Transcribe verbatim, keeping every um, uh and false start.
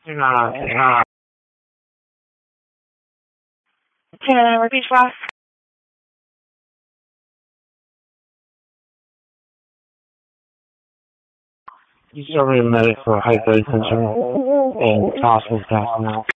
Uh, uh, Can I repeat that? You still need a medic for high blood pressure and possible death now.